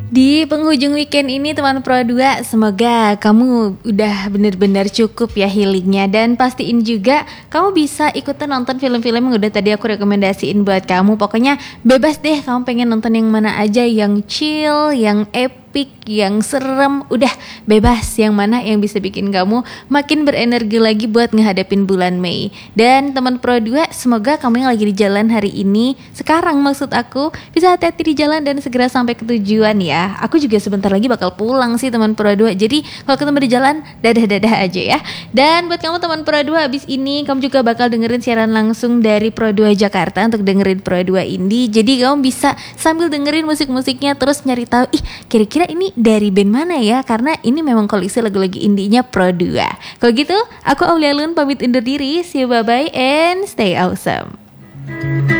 Di penghujung weekend ini teman Pro 2, semoga kamu udah bener-bener cukup ya healingnya. Dan pastiin juga kamu bisa ikutan nonton film-film yang udah tadi aku rekomendasiin buat kamu. Pokoknya bebas deh, kamu pengen nonton yang mana aja, yang chill, yang epic, yang serem, udah bebas. Yang mana yang bisa bikin kamu makin berenergi lagi buat ngehadapin bulan Mei. Dan teman Pro 2, semoga kamu yang lagi di jalan hari ini, sekarang maksud aku, bisa hati-hati di jalan dan segera sampai ke tujuan ya. Aku juga sebentar lagi bakal pulang sih teman Pro 2. Jadi kalau ketemu di jalan, dadah-dadah aja ya. Dan buat kamu teman Pro 2, abis ini kamu juga bakal dengerin siaran langsung dari Pro 2 Jakarta untuk dengerin Pro 2 Indie. Jadi kamu bisa sambil dengerin musik-musiknya terus nyari tahu, kira-kira ini dari band mana ya? Karena ini memang koleksi lagu-lagu indinya Pro 2. Kalau gitu, aku Aulia Lun pamit undur diri. See you, bye-bye and stay awesome.